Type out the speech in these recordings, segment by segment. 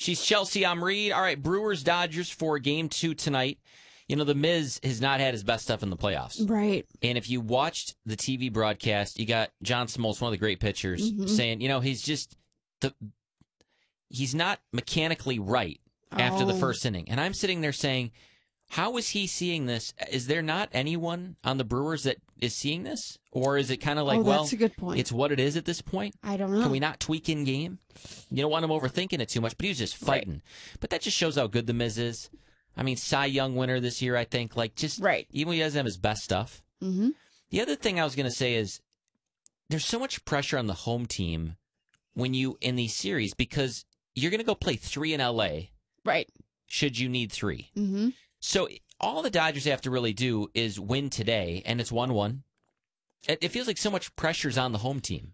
She's Chelsea. I'm Reed. All right, Brewers Dodgers for Game 2 tonight. You know, the Miz has not had his best stuff in the playoffs. Right. And if you watched the TV broadcast, you got John Smoltz, one of the great pitchers, saying, you know, he's not mechanically right after the first inning. And I'm sitting there saying, how is he seeing this? Is there not anyone on the Brewers that is seeing this? Or is it kind of like, that's a good point. It's what it is at this point? I don't know. Can we not tweak in game? You don't want him overthinking it too much, but he was just fighting. Right. But that just shows how good the Miz is. I mean, Cy Young winner this year, I think. Like, just even when he doesn't have his best stuff. Mm-hmm. The other thing I was going to say is there's so much pressure on the home team when you in these series because you're going to go play 3 in L.A. Right. Should you need 3. Mm-hmm. So all the Dodgers have to really do is win today, and it's 1-1. It feels like so much pressure's on the home team.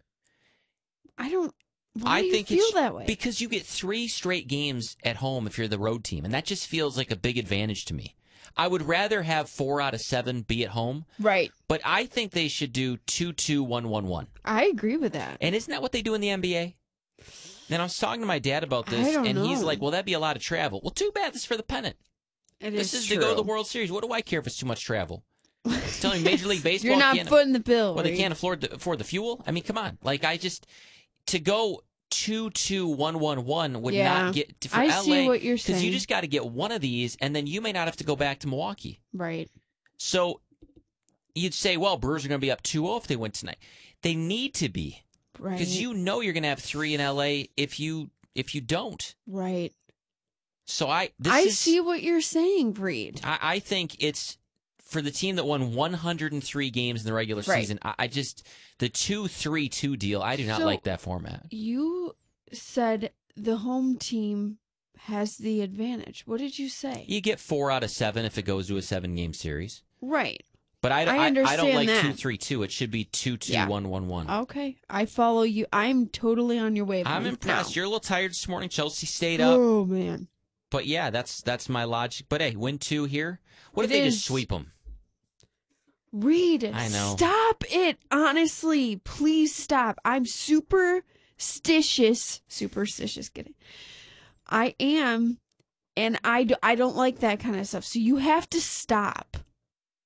Why do you feel that way? Because you get 3 straight games at home if you're the road team, and that just feels like a big advantage to me. I would rather have 4 out of 7 be at home. Right. But I think they should do 2-2, 1-1-1. I agree with that. And isn't that what they do in the NBA? And I was talking to my dad about this, and he's like, well, that'd be a lot of travel. Well, too bad. This is for the pennant. This is true. to go to the World Series. What do I care if it's too much travel? Telling me Major League Baseball You're not footing the bill. Well, they can't afford the fuel? I mean, come on. Like, to go 2-2-1-1-1 would not get for LA. See what you're saying. Because you just got to get one of these, and then you may not have to go back to Milwaukee. Right. So you'd say, well, Brewers are going to be up 2-0 if they win tonight. They need to be. Right. Because you know you're going to have 3 in LA if you don't. Right. So I see what you're saying, Breed. I think it's for the team that won 103 games in the regular season. I just the 2-3-2 deal. I do not like that format. You said the home team has the advantage. What did you say? You get 4 out of 7 if it goes to a 7-game series. Right. But I don't like that. 2-3-2. It should be 2-2-1-1-1. Okay, I follow you. I'm totally on your wavelength. I'm impressed. Now. You're a little tired this morning. Chelsea stayed up. Oh man. But yeah, that's my logic. But hey, win 2 here. What if they just sweep them? Reed, I know. Stop it. Honestly, please stop. I'm superstitious. Get it? I am, and I don't like that kind of stuff. So you have to stop.